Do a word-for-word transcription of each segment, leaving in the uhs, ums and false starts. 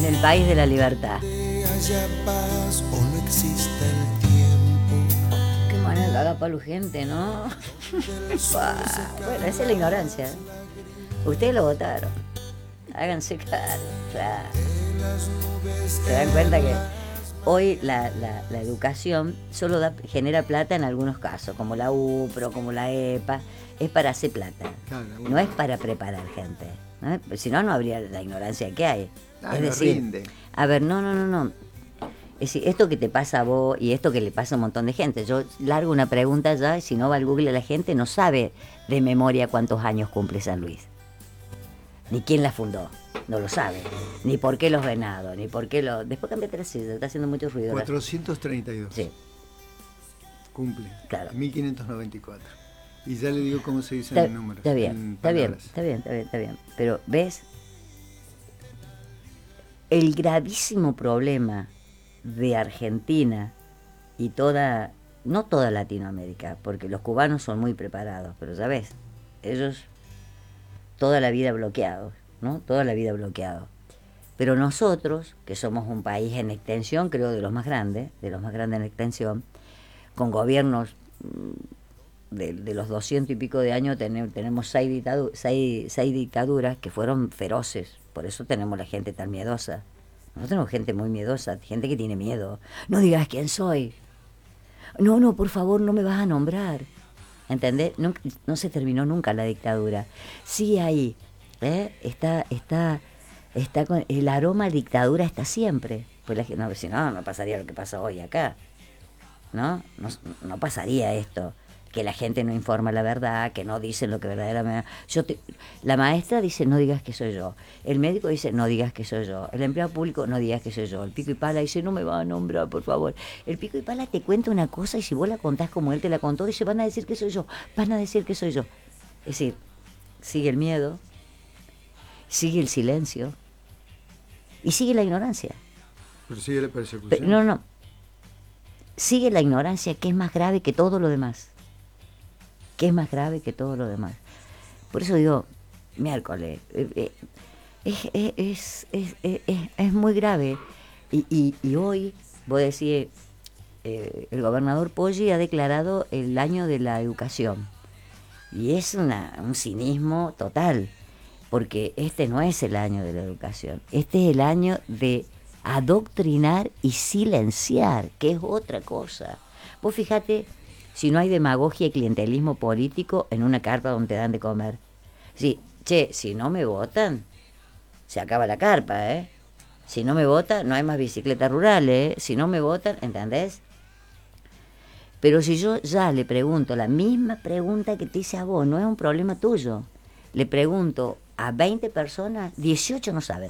En el país de la libertad. Haya paz o no exista el tiempo. Qué manera que haga palo gente, ¿no? Bueno, esa es la ignorancia. Ustedes lo votaron. Háganse cargo, claro. Se dan cuenta que hoy la, la, la educación solo da, genera plata en algunos casos, como la U P R O, como la E P A, es para hacer plata, Claro, bueno. no es para preparar gente, ¿no? Si no, no habría la ignorancia que hay. Ah, es no decir, rinde. a ver, no, no, no, no. Es decir, esto que te pasa a vos y esto que le pasa a un montón de gente. Yo largo una pregunta ya, y si no va al Google, la gente no sabe de memoria cuántos años cumple San Luis. Ni quién la fundó, no lo sabe. Ni por qué los venados, ni por qué los... Después cambiate la silla, está haciendo mucho ruido. cuatrocientos treinta y dos. Sí, Cumple. Claro. mil quinientos noventa y cuatro. Y ya le digo cómo se dicen está, los números. está bien, en está bien, palabras. está bien, está bien, está bien. Pero, ¿ves? El gravísimo problema de Argentina y toda, no toda Latinoamérica, porque los cubanos son muy preparados, pero ya ves, ellos toda la vida bloqueados, ¿no? Toda la vida bloqueados. Pero nosotros, que somos un país en extensión, creo de los más grandes, de los más grandes en extensión, con gobiernos de, de los doscientos y pico de años, tenemos, tenemos seis, dictadu seis, seis dictaduras que fueron feroces, por eso tenemos la gente tan miedosa. Nosotros tenemos gente muy miedosa, gente que tiene miedo. No digas quién soy. No, no, por favor, no me vas a nombrar. ¿Entendés? No, no se terminó nunca la dictadura. Sí ahí, ¿eh? está, está, está con, el aroma a dictadura está siempre. Pues la, no, si no, no pasaría lo que pasa hoy acá. ¿No? No, no pasaría esto. Que la gente no informa la verdad, que no dicen lo que verdaderamente... Yo te, la maestra dice, no digas que soy yo. El médico dice, no digas que soy yo. El empleado público, no digas que soy yo. El pico y pala dice, no me va a nombrar, por favor. El pico y pala te cuenta una cosa y si vos la contás como él te la contó, dice, van a decir que soy yo, van a decir que soy yo. Es decir, sigue el miedo, sigue el silencio y sigue la ignorancia. Pero sigue la persecución. Pero, no, no. Sigue la ignorancia, que es más grave que todo lo demás. Que es más grave que todo lo demás. Por eso digo, miércoles, eh, eh, es, es, es, es, es, es muy grave. Y, y, y hoy, voy a decir, eh, el gobernador Poggi ha declarado el año de la educación. Y es una, un cinismo total, porque este no es el año de la educación, este es el año de adoctrinar y silenciar, que es otra cosa. Vos fíjate... Si no hay demagogia y clientelismo político en una carpa donde te dan de comer. Sí, che, si no me votan, se acaba la carpa, ¿eh? Si no me votan, no hay más bicicletas rurales, ¿eh? Si no me votan, ¿entendés? Pero si yo ya le pregunto la misma pregunta que te hice a vos, no es un problema tuyo. Le pregunto a veinte personas, dieciocho no saben.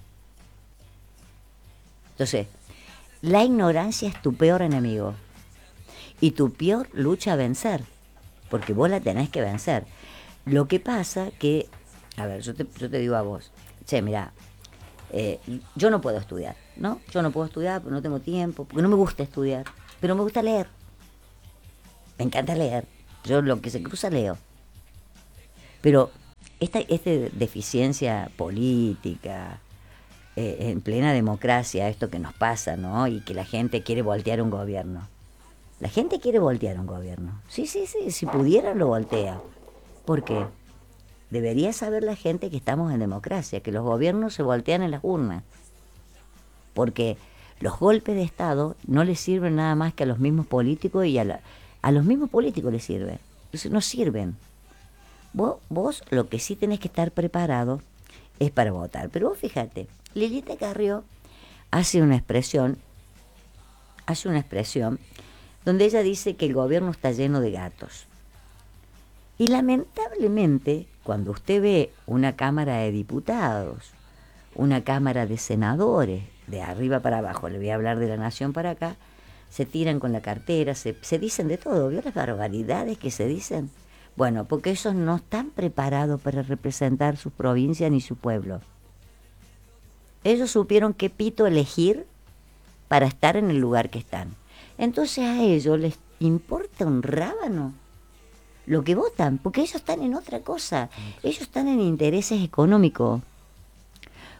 Entonces, la ignorancia es tu peor enemigo. Y tu peor lucha a vencer, porque vos la tenés que vencer. Lo que pasa que, a ver, yo te, yo te digo a vos, che, mirá, eh, yo no puedo estudiar, ¿no? Yo no puedo estudiar porque no tengo tiempo, porque no me gusta estudiar, pero me gusta leer. Me encanta leer. Yo lo que se cruza leo. Pero esta, esta deficiencia política, eh, en plena democracia, esto que nos pasa, ¿no? Y que la gente quiere voltear un gobierno. La gente quiere voltear un gobierno. Sí, sí, sí, si pudiera lo voltea. ¿Por qué? Debería saber la gente que estamos en democracia, que los gobiernos se voltean en las urnas. Porque los golpes de Estado no les sirven nada más que a los mismos políticos y a, la, a los mismos políticos les sirven. Entonces no sirven. Vos, vos lo que sí tenés que estar preparado es para votar. Pero vos fíjate, Lilita Carrió hace una expresión, hace una expresión donde ella dice que el gobierno está lleno de gatos. Y lamentablemente, cuando usted ve una Cámara de Diputados, una Cámara de Senadores, de arriba para abajo, le voy a hablar de la Nación para acá, se tiran con la cartera, se, se dicen de todo, ¿vio las barbaridades que se dicen? Bueno, porque ellos no están preparados para representar su provincia ni su pueblo. Ellos supieron qué pito elegir para estar en el lugar que están. Entonces a ellos les importa un rábano lo que votan, porque ellos están en otra cosa. Ellos están en intereses económicos.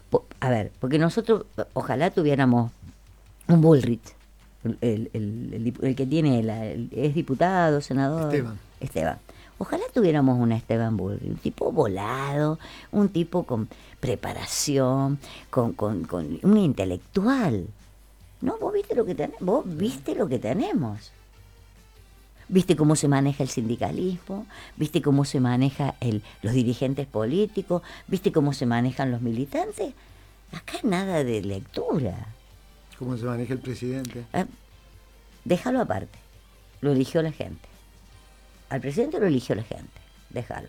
a ver, porque nosotros ojalá tuviéramos un Bullrich, el, el, el, el, el que tiene, la, el, es diputado, senador. Esteban. Esteban. Ojalá tuviéramos un Esteban Bullrich, un tipo volado, un tipo con preparación, con, con, con un intelectual. No, vos viste lo que tenemos, vos viste lo que tenemos. Viste cómo se maneja el sindicalismo, viste cómo se maneja el, los dirigentes políticos, viste cómo se manejan los militantes. Acá nada de lectura. ¿Cómo se maneja el presidente? Ah, déjalo aparte. Lo eligió la gente. Al presidente lo eligió la gente. Déjalo.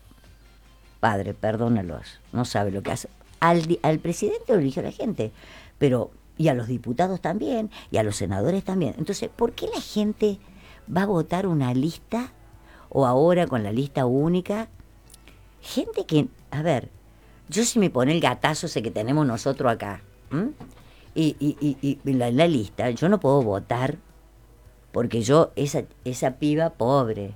Padre, perdónalos. No sabe lo que hace. Al, al presidente lo eligió la gente. Pero, y a los diputados también, y a los senadores también. Entonces, ¿por qué la gente va a votar una lista, o ahora con la lista única? Gente que, a ver, yo si me pone el gatazo ese que tenemos nosotros acá, ¿m? y, y, y, y la, la lista, yo no puedo votar porque yo, esa, esa piba pobre,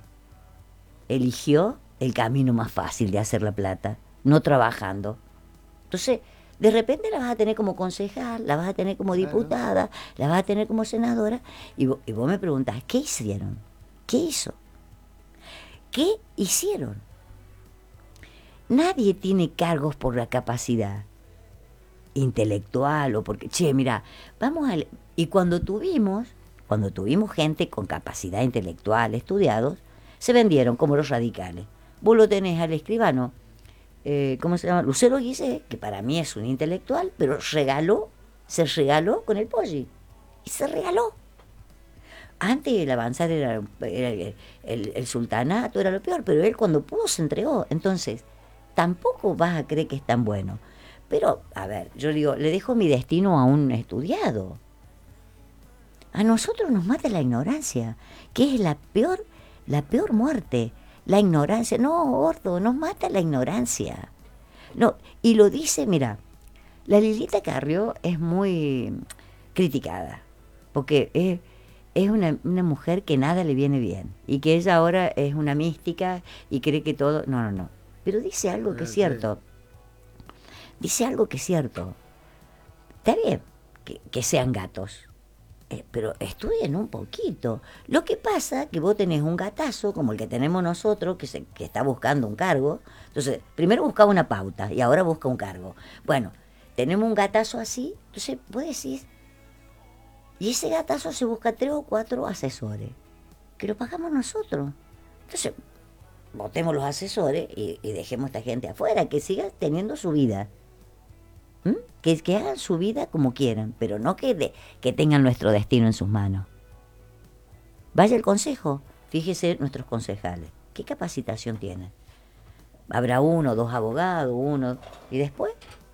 eligió el camino más fácil de hacer la plata, no trabajando. Entonces, de repente la vas a tener como concejal, la vas a tener como diputada, la vas a tener como senadora, y vos, y vos me preguntás, ¿qué hicieron? ¿Qué hizo? ¿Qué hicieron? Nadie tiene cargos por la capacidad intelectual o porque, che, mira, vamos a... Y cuando tuvimos, cuando tuvimos gente con capacidad intelectual, estudiados, se vendieron como los radicales. Vos lo tenés al escribano, eh, ¿cómo se llama? Lucero Guisé, que para mí es un intelectual, pero regaló, se regaló con el Poggi. Y se regaló. Antes el avanzar era, era el, el, el sultanato, era lo peor, pero él cuando pudo se entregó. Entonces, tampoco vas a creer que es tan bueno. Pero, a ver, yo digo, le dejo mi destino a un estudiado. A nosotros nos mata la ignorancia, que es la peor, la peor muerte. La ignorancia. No, gordo, nos mata la ignorancia. No, y lo dice, mira, la Lilita Carrió es muy criticada, porque es, es una, una mujer que nada le viene bien, y que ella ahora es una mística y cree que todo... No, no, no. Pero dice algo que es cierto. Dice algo que es cierto. Está bien que, que sean gatos, eh, pero estudien un poquito. Lo que pasa es que vos tenés un gatazo como el que tenemos nosotros, que, se, que está buscando un cargo. Entonces, primero buscaba una pauta y ahora busca un cargo. Bueno, tenemos un gatazo así, entonces vos decís, y ese gatazo se busca tres o cuatro asesores, que lo pagamos nosotros. Entonces, votemos los asesores y, y dejemos a esta gente afuera, que siga teniendo su vida. ¿Mm? Que, que hagan su vida como quieran, pero no que, de, que tengan nuestro destino en sus manos. Vaya el consejo, fíjese nuestros concejales, ¿qué capacitación tienen? Habrá uno, dos abogados, uno, y después,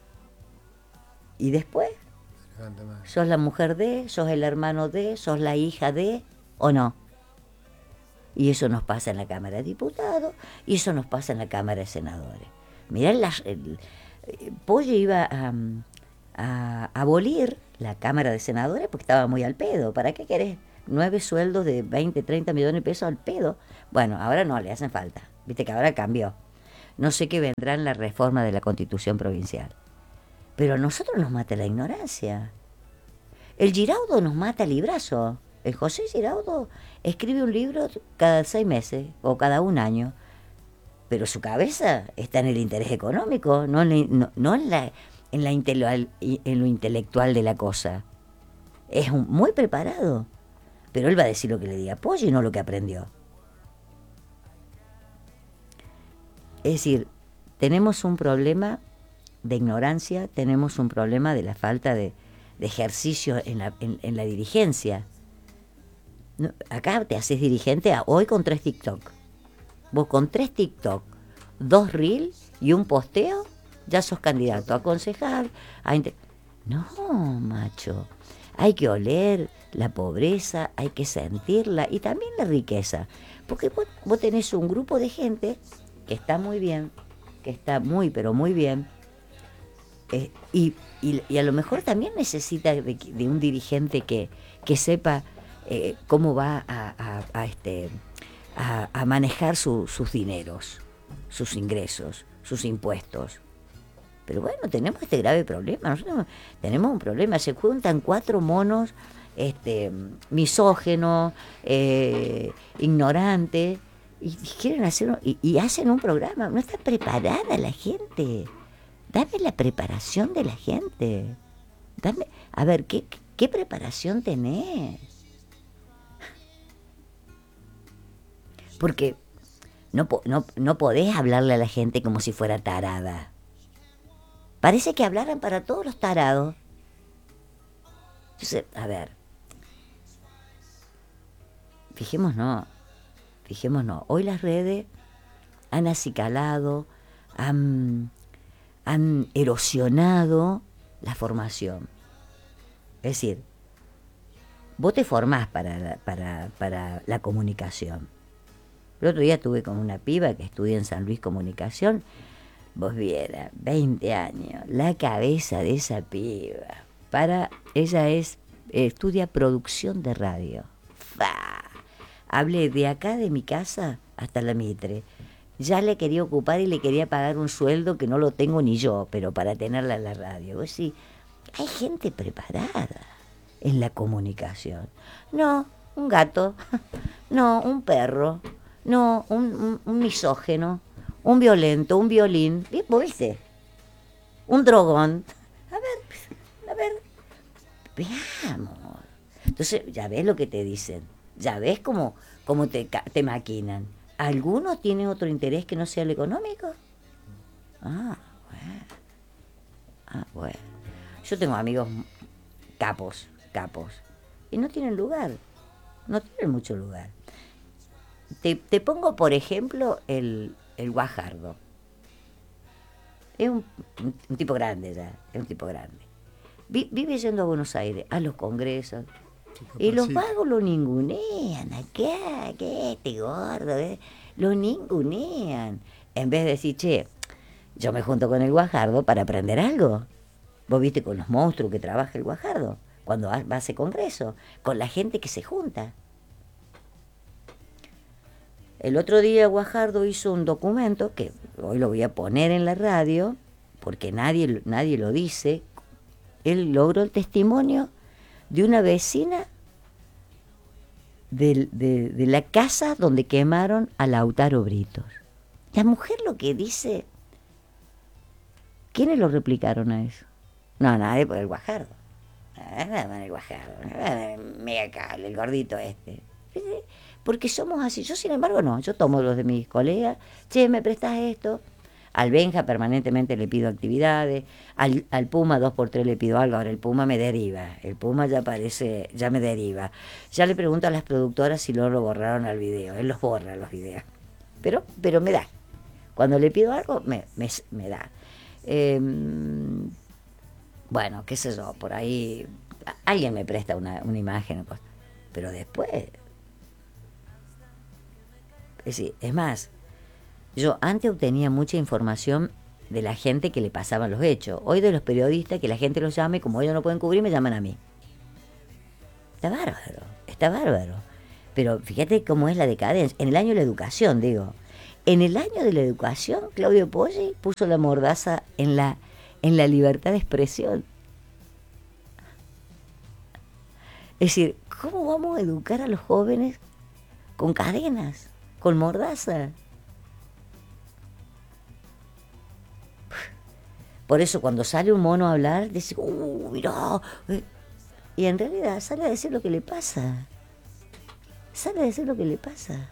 y después, ¿sos la mujer de, sos el hermano de, sos la hija de, o no? Y eso nos pasa en la Cámara de Diputados, y eso nos pasa en la Cámara de Senadores. Mirá, el, el, el Poggi iba a, a, a abolir la Cámara de Senadores porque estaba muy al pedo. ¿Para qué querés nueve sueldos de veinte, treinta millones de pesos al pedo? Bueno, ahora no, le hacen falta. Viste que ahora cambió. No sé qué vendrá en la reforma de la Constitución provincial. Pero a nosotros nos mata la ignorancia. El Giraudo nos mata el librazo. El José Giraudo escribe un libro cada seis meses o cada un año, pero su cabeza está en el interés económico, no en, no, no en, la, en, la intele- en lo intelectual de la cosa. Es un, muy preparado, pero él va a decir lo que le diga Poggi y no lo que aprendió. Es decir, tenemos un problema de ignorancia, tenemos un problema de la falta de, de ejercicio en la, en, en la dirigencia. No, acá te haces dirigente a, hoy con tres TikTok. Vos con tres TikTok, dos Reels y un posteo, ya sos candidato a concejal. A inter... No, macho. Hay que oler la pobreza, hay que sentirla y también la riqueza. Porque vos, vos tenés un grupo de gente que está muy bien, que está muy, pero muy bien. Eh, y, y, y a lo mejor también necesita de, de un dirigente que, que sepa eh, cómo va a, a, a, este, a, a manejar su, sus dineros, sus ingresos, sus impuestos. Pero pero bueno, tenemos este grave problema. Nosotros tenemos un problema. Se juntan cuatro monos este, misógenos, eh, ignorantes, y, y quieren hacer y, y hacen un programa. No está preparada la gente. Dame la preparación de la gente. Dame, a ver, ¿qué, qué preparación tenés? Porque no, no, no podés hablarle a la gente como si fuera tarada. Parece que hablaran para todos los tarados. Entonces, a ver, fijémonos, fijémonos. Hoy las redes han acicalado, han, han erosionado la formación. Es decir, vos te formás para la, para, para la comunicación. El otro día estuve con una piba que estudia en San Luis Comunicación. Vos vieras, veinte años, la cabeza de esa piba. Para, ella es, estudia producción de radio. ¡Fa! Hablé de acá de mi casa hasta la Mitre. Ya le quería ocupar y le quería pagar un sueldo que no lo tengo ni yo, pero para tenerla en la radio. Vos sí, hay gente preparada en la comunicación. No, un gato, no, un perro, no, un, un, un misógeno, un violento, un violín, ¿vos viste? Un drogón. A ver, a ver, veamos. Entonces, ya ves lo que te dicen, ya ves cómo, cómo te, te maquinan. ¿Algunos tienen otro interés que no sea el económico? Ah, bueno. Ah, bueno. Yo tengo amigos capos, capos, y no tienen lugar, no tienen mucho lugar. Te, te pongo, por ejemplo, el, el Guajardo. Es un, un, un tipo grande ya, es un tipo grande. Vi, vive yendo a Buenos Aires, a los congresos, y los vagos lo ningunean, acá, que este gordo, ¿eh? Lo ningunean. En vez de decir, che, yo me junto con el Guajardo para aprender algo. Vos viste con los monstruos que trabaja el Guajardo, cuando va a ese congreso, con la gente que se junta. El otro día Guajardo hizo un documento, que hoy lo voy a poner en la radio, porque nadie, nadie lo dice. Él logró el testimonio de una vecina de, de, de la casa donde quemaron a Lautaro Britos. La mujer lo que dice, ¿quiénes lo replicaron a eso? No, nadie, por el Guajardo. El Guajardo, mega cable, el gordito este. Porque somos así. Yo, sin embargo, no. Yo tomo los de mis colegas. Che, ¿me prestas esto? Al Benja permanentemente le pido actividades. Al, al Puma dos por tres le pido algo. Ahora el Puma me deriva. El Puma ya parece, ya me deriva. Ya le pregunto a las productoras si no lo borraron al video. Él los borra, los videos. Pero, pero me da. Cuando le pido algo, me, me, me da. Eh, bueno, qué sé yo, por ahí alguien me presta una, una imagen. Pero después... Es decir, es más, yo antes obtenía mucha información de la gente que le pasaban los hechos. Hoy de los periodistas, que la gente los llame, como ellos no pueden cubrir, me llaman a mí. Está bárbaro, está bárbaro. Pero fíjate cómo es la decadencia. En el año de la educación, digo. En el año de la educación, Claudio Poggi puso la mordaza en la, en la libertad de expresión. Es decir, ¿cómo vamos a educar a los jóvenes con cadenas? Con mordaza. Por eso cuando sale un mono a hablar, dice, ¡uh, mirá! Y en realidad sale a decir lo que le pasa. Sale a decir lo que le pasa.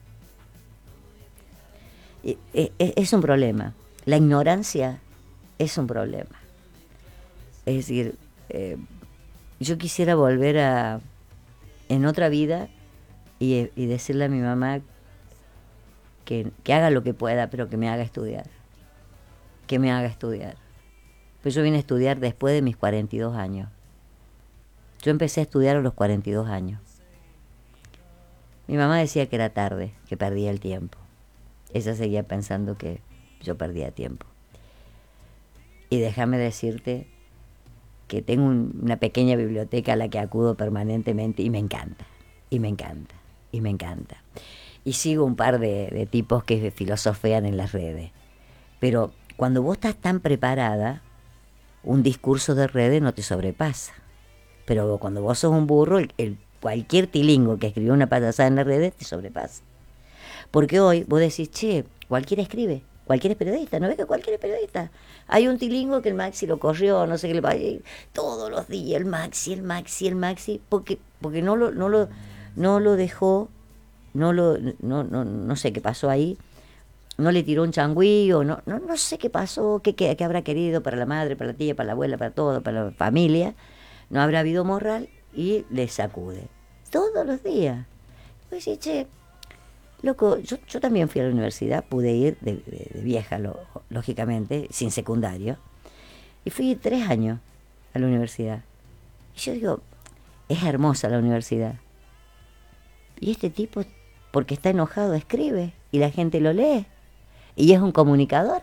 Y, es, es un problema. La ignorancia es un problema. Es decir, eh, yo quisiera volver a, en otra vida, y, y decirle a mi mamá Que, que haga lo que pueda, pero que me haga estudiar. Que me haga estudiar. Pues yo vine a estudiar después de mis cuarenta y dos años. Yo empecé a estudiar a los cuarenta y dos años. Mi mamá decía que era tarde, que perdía el tiempo. Ella seguía pensando que yo perdía tiempo. Y déjame decirte que tengo un, una pequeña biblioteca a la que acudo permanentemente y me encanta, y me encanta, y me encanta. Y sigo un par de, de tipos que filosofean en las redes. Pero Cuando vos estás tan preparada, un discurso de redes no te sobrepasa. Pero cuando vos sos un burro, el, el, cualquier tilingo que escribió una payasada en las redes te sobrepasa. Porque hoy vos decís, che, cualquiera escribe, cualquiera es periodista, ¿no ves que cualquiera es periodista? Hay un tilingo que el Maxi lo corrió, no sé qué le pasa, todos los días el Maxi, el Maxi, el Maxi, porque, porque no lo, no lo, no lo dejó, no lo, no, no, no sé qué pasó ahí, no le tiró un changüí, o no, no, no sé qué pasó, qué, qué, qué habrá querido para la madre, para la tía, para la abuela, para todo, para la familia, no habrá habido moral y le sacude. Todos los días. Pues sí, che, loco, yo, yo también fui a la universidad, pude ir de, de, de vieja, lo, lógicamente, sin secundario, y fui tres años a la universidad. Y yo digo, es hermosa la universidad. Y este tipo, porque está enojado, escribe, y la gente lo lee, y es un comunicador.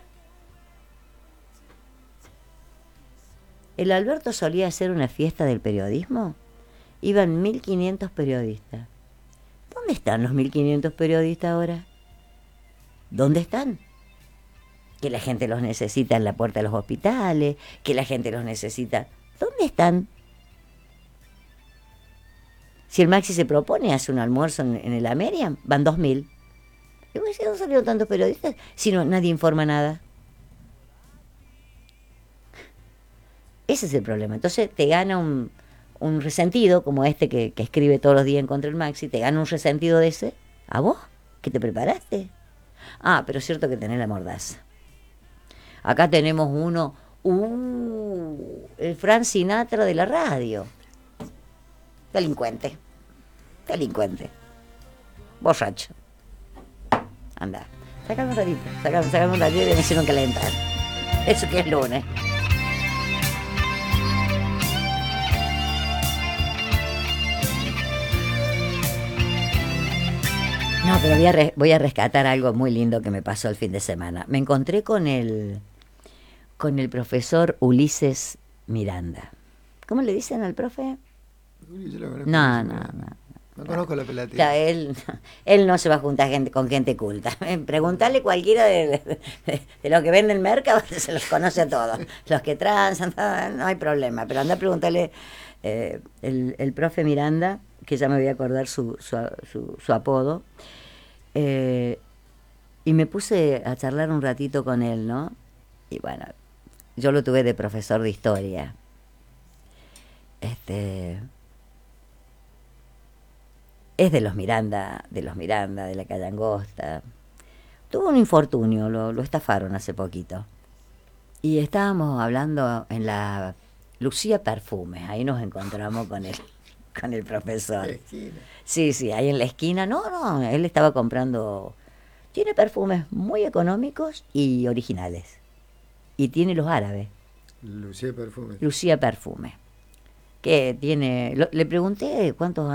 El Alberto solía hacer una fiesta del periodismo, iban mil quinientos periodistas. ¿Dónde están los mil quinientos periodistas ahora? ¿Dónde están? Que la gente los necesita en la puerta de los hospitales, que la gente los necesita. ¿Dónde están? Si el Maxi se propone, hace un almuerzo en, en el Ameriam, van dos mil. ¿Y vos decís, dónde salieron tantos periodistas? Si no, nadie informa nada. Ese es el problema. Entonces te gana un, un resentido, como este que, que escribe todos los días en contra del Maxi, te gana un resentido de ese. ¿A vos? ¿Que te preparaste? Ah, pero es cierto que tenés la mordaza. Acá tenemos uno, uh, el Frank Sinatra de la radio. Delincuente. Delincuente. Borracho. Anda. Sácame un ratito. Sácame, sácame un ratito y me hicieron calentar. Eso que es lunes. No, pero voy a, re, voy a rescatar algo muy lindo que me pasó el fin de semana. Me encontré con el, con el profesor Ulises Miranda. ¿Cómo le dicen al profe? No, no, no. No conozco la pelatilla. Ya, él, él no se va a juntar gente, con gente culta. Preguntarle cualquiera de, de, de los que venden mercado, se los conoce a todos. Los que transan, no hay problema. Pero anda a preguntarle eh, el, el profe Miranda, que ya me voy a acordar su, su, su, su apodo. Eh, y me puse a charlar un ratito con él, ¿no? Y bueno, yo lo tuve de profesor de historia. Este... Es de los Miranda, de los Miranda, de la calle Angosta. Tuvo un infortunio, lo, lo estafaron hace poquito. Y estábamos hablando en la Lucía Perfumes, ahí nos encontramos con el, con el profesor. Sí, sí, ahí en la esquina. No, no, él estaba comprando... Tiene perfumes muy económicos y originales. Y tiene los árabes. Lucía Perfumes. Lucía Perfumes. Que tiene... Lo, le pregunté cuántos